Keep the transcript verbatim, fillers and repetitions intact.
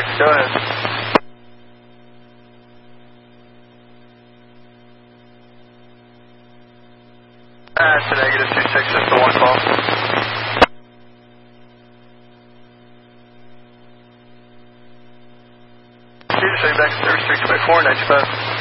Go ahead. Uh, it's a negative two six, that's the one call. Show you back to the restricted by four, ninety-five.